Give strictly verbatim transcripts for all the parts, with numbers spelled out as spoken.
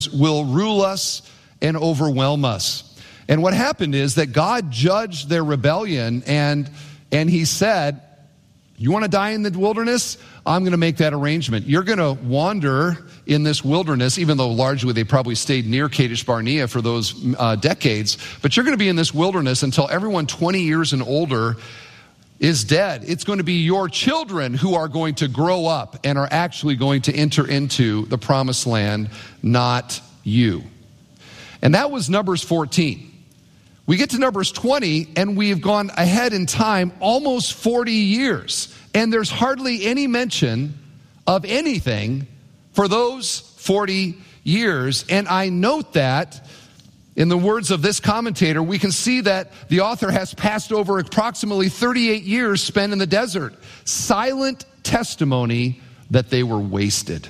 will rule us and overwhelm us. And what happened is that God judged their rebellion, and and he said, you want to die in the wilderness? I'm going to make that arrangement. You're going to wander in this wilderness, even though largely they probably stayed near Kadesh Barnea for those uh, decades, but you're going to be in this wilderness until everyone twenty years and older is dead. It's going to be your children who are going to grow up and are actually going to enter into the promised land, not you. And that was Numbers fourteen. We get to Numbers twenty, and we've gone ahead in time almost forty years. And there's hardly any mention of anything for those forty years. And I note that in the words of this commentator, we can see that the author has passed over approximately thirty-eight years spent in the desert. Silent testimony that they were wasted.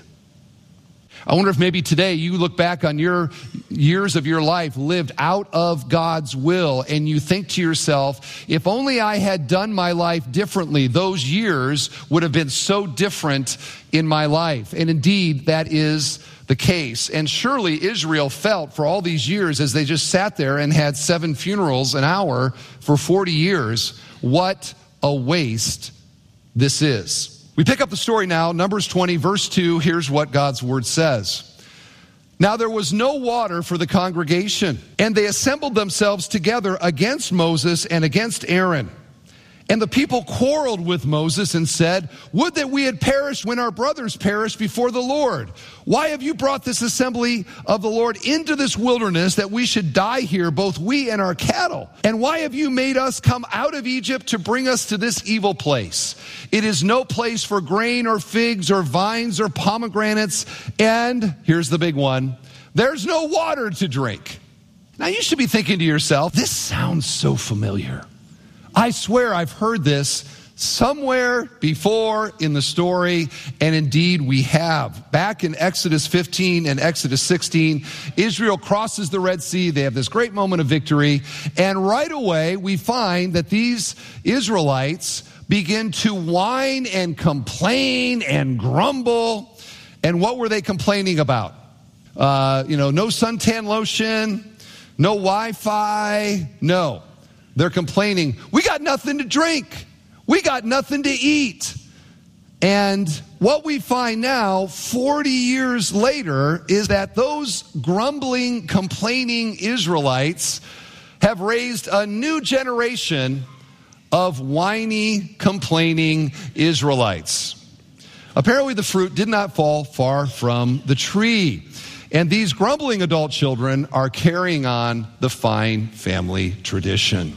I wonder if maybe today you look back on your years of your life lived out of God's will, and you think to yourself, if only I had done my life differently, those years would have been so different in my life. And indeed, that is the case. And surely Israel felt for all these years, as they just sat there and had seven funerals an hour for forty years, what a waste this is. We pick up the story now, Numbers twenty, verse two. Here's what God's word says. Now there was no water for the congregation, and they assembled themselves together against Moses and against Aaron. And the people quarreled with Moses and said, would that we had perished when our brothers perished before the Lord. Why have you brought this assembly of the Lord into this wilderness that we should die here, both we and our cattle? And why have you made us come out of Egypt to bring us to this evil place? It is no place for grain or figs or vines or pomegranates. And here's the big one, there's no water to drink. Now you should be thinking to yourself, this sounds so familiar. I swear I've heard this somewhere before in the story, and indeed we have. Back in Exodus fifteen and Exodus sixteen, Israel crosses the Red Sea. They have this great moment of victory, and right away we find that these Israelites begin to whine and complain and grumble. And what were they complaining about? Uh, you know, no suntan lotion, no Wi-Fi, no. They're complaining, we got nothing to drink. We got nothing to eat. And what we find now, forty years later, is that those grumbling, complaining Israelites have raised a new generation of whiny, complaining Israelites. Apparently the fruit did not fall far from the tree. And these grumbling adult children are carrying on the fine family tradition.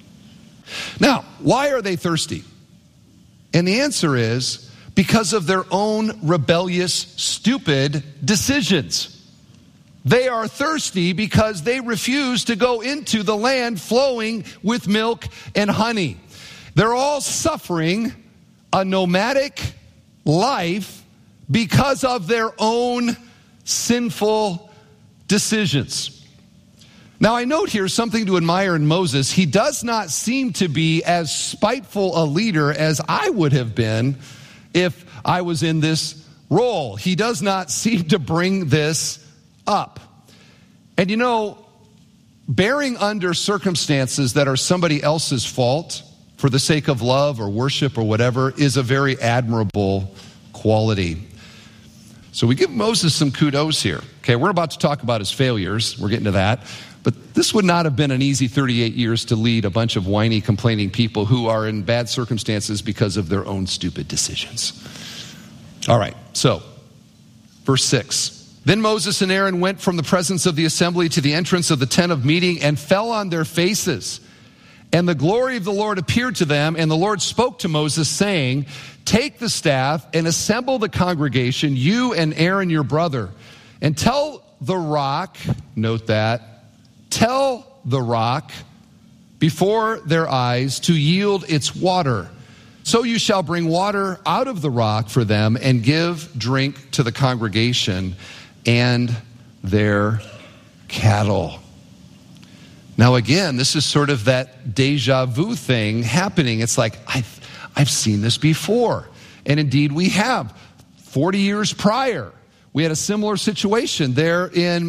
Now, why are they thirsty? And the answer is because of their own rebellious, stupid decisions. They are thirsty because they refuse to go into the land flowing with milk and honey. They're all suffering a nomadic life because of their own sinful decisions. Now, I note here something to admire in Moses. He does not seem to be as spiteful a leader as I would have been if I was in this role. He does not seem to bring this up. And you know, bearing under circumstances that are somebody else's fault for the sake of love or worship or whatever is a very admirable quality. So we give Moses some kudos here. Okay, we're about to talk about his failures. We're getting to that. But this would not have been an easy thirty-eight years to lead a bunch of whiny, complaining people who are in bad circumstances because of their own stupid decisions. All right, so verse six. Then Moses and Aaron went from the presence of the assembly to the entrance of the tent of meeting and fell on their faces. And the glory of the Lord appeared to them, and the Lord spoke to Moses, saying, take the staff and assemble the congregation, you and Aaron your brother, and tell the rock, note that, tell the rock before their eyes to yield its water. So you shall bring water out of the rock for them and give drink to the congregation and their cattle. Now again, this is sort of that deja vu thing happening. It's like, I've, I've seen this before. And indeed we have. forty years prior, We had a similar situation there in